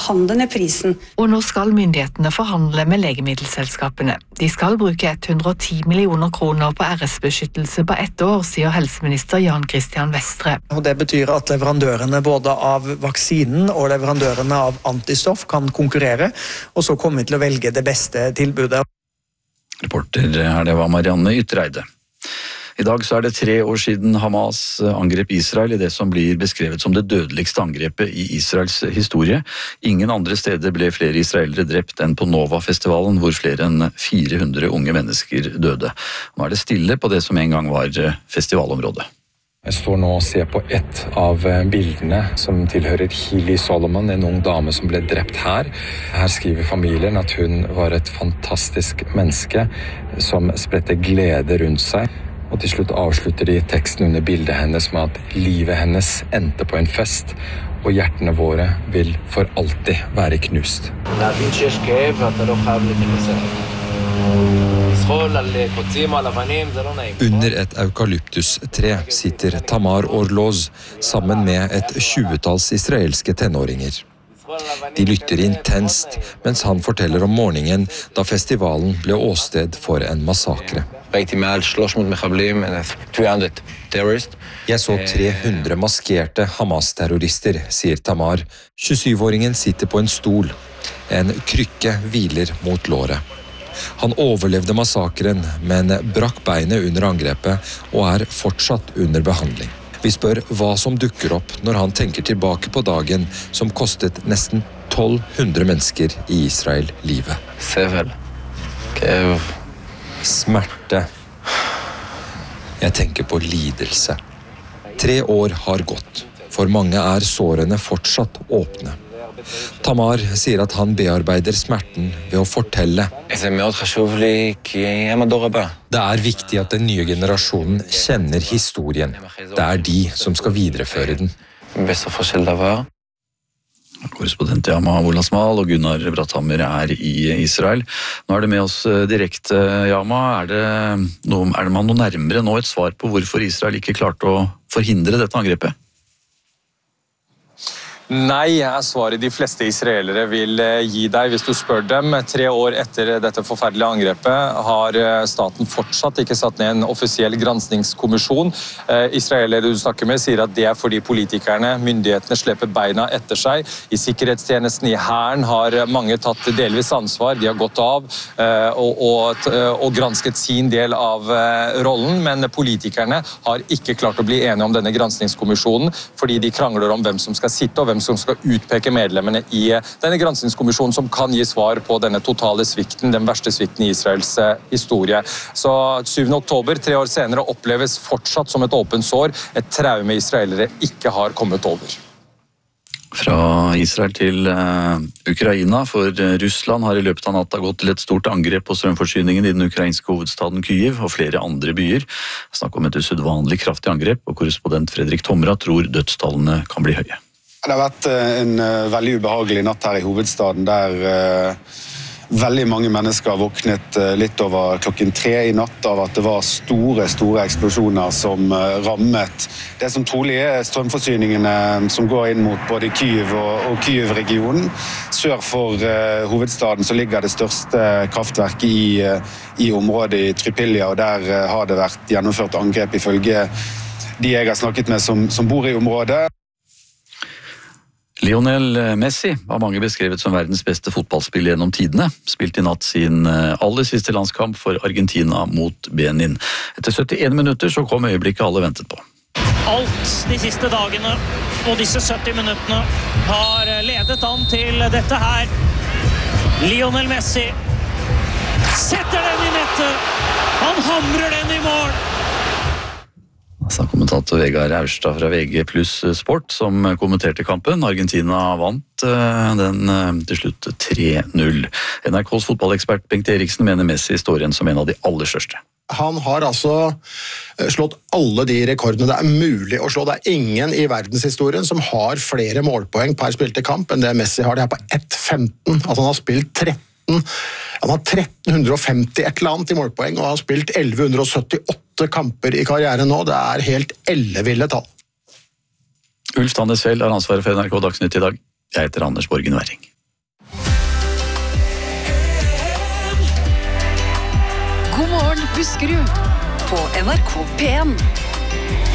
forhandle ned prisen. Og nå skal myndighetene forhandle med legemiddelselskapene. De skal bruke 110 millioner kroner på RS-beskyttelse på 1 år, sier helseminister Jan Christian Vestre. Og det betyr at leverandørene både av vaksinen og leverandørene av antistoff kan konkurrere, og så kommer vi til å velge det beste tilbudet. Reporter her, det var Marianne Ytreide. I dag så det 3 år siden Hamas angrep Israel i det som blir beskrevet som det dødeligste angrepet i Israels historie. Ingen andre steder ble flere israelere drept enn på Nova-festivalen, hvor flere enn 400 unge mennesker døde. Nå det stille på det som en gang var festivalområdet. Jeg står nå og ser på et av bildene som tilhører Hili Solomon, en ung dame som ble drept her. Her skriver familien at hun var et fantastisk menneske som spredte glede rundt seg. Og til slutt avslutter de teksten under bildet hennes med at livet hennes endte på en fest, og hjertene våre vil for alltid være knust. Under et eukalyptustre sitter Tamar Orloz sammen med et 20-talls israelske tenåringer. De lytter intenst mens han forteller om morgenen da festivalen ble åsted for en massakre. Jeg så 300 maskerte Hamas-terrorister, sier Tamar. 27-åringen sitter på en stol. En krykke hviler mot låret. Han overlevde massakren, men brakk beinet under angrepet og fortsatt under behandling. Vi spør hva som dukker opp når han tenker tilbake på dagen som kostet nesten 1200 mennesker i Israel livet. Smerte. Jeg tenker på lidelse. 3 år har gått. For mange sårene fortsatt åpne. Tamar sier at han bearbeider smerten ved å fortelle. Det viktig at den nye generasjonen kjenner historien. Det de som skal videreføre den. Korrespondent Yama Wolasmal og Gunnar Bratthammer i Israel. Nå det med oss direkte, Yama. Er man noe nærmere nå et svar på hvorfor Israel ikke klarte å forhindre dette angrepet? Nei, svaret de fleste israelere vil gi deg hvis du spør dem. 3 år etter dette forferdelige angrepet har staten fortsatt ikke satt ned en offisiell granskningskommisjon. Israelere du snakker med sier at det fordi politikerne, myndighetene sleper beina etter seg. I sikkerhetstjenesten, i hæren har mange tatt delvis ansvar. De har gått av og gransket sin del av rollen, men politikerne har ikke klart å bli enige om denne granskningskommisjonen fordi de krangler om hvem som skal sitte og hvem som skal utpeke medlemmene i denne granskningskommisjonen som kan gi svar på denne totale svikten, den verste svikten i Israels historie. Så 7. oktober, 3 år senere, oppleves fortsatt som et åpent sår, et traume israelere ikke har kommet over. Fra Israel til Ukraina, for Russland har i løpet av natta gått til et stort angrep på strømforsyningen i den ukrainske hovedstaden Kyiv og flere andre byer. Snakk om et usedvanlig kraftig angrep, og korrespondent Fredrik Tomra tror dødstallene kan bli høye. Det har vært en veldig ubehagelig natt her i hovedstaden, der veldig mange mennesker har våknet litt over 3:00 i natt av at det var store eksplosjoner som rammet det som trolig strømforsyningene som går inn mot både Kyiv og Kyiv-regionen. Sør for hovedstaden så ligger det største kraftverket i området i Trypillia, og der har det vært gjennomført angrep ifølge de jeg har snakket med som bor i området. Lionel Messi var mange beskrevet som verdens beste fotballspiller gjennom tidene. Spilte i natt sin aller siste landskamp for Argentina mot Benin. Etter 71 minutter så kom øyeblikket alle ventet på. Alt de siste dagene og disse 70 minuttene har ledet an til dette her. Lionel Messi setter den i nettet. Han hamrer den i mål. Sa kommentator Vegard Aurstad fra VG pluss Sport, som kommenterte kampen. Argentina vant den til slutt 3-0. NRKs fotballekspert Bengt Eriksen mener Messi står igjen som en av de aller største. Han har altså slått alle de rekordene det mulig å slå. Det ingen i verdenshistorien som har flere målpoeng per spilte kamp enn det Messi har. Det på 1,15. Altså han har spilt 13. Han har 1350 et eller annet i målpoeng, og han har spilt 1178 kamper i karrieren nå. Det helt elleville tall. Ulf Tannesfjell har ansvaret for NRK Dagsnytt i dag. Jeg heter Anders Borgen Werring. Morgen Buskerud på NRK P1.